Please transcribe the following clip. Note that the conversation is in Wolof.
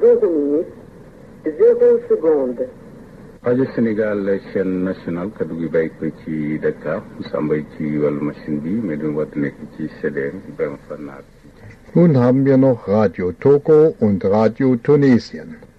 0 minutes, 0 secondes. Radio Sénégal chaîne nationale kaddu gi bàyyi ko ci Dakar Samba ci wàllu machine bi mais duñu war nekk ci CDM beim Fanat. Nun haben wir noch Radio Togo und Radio Tunesien.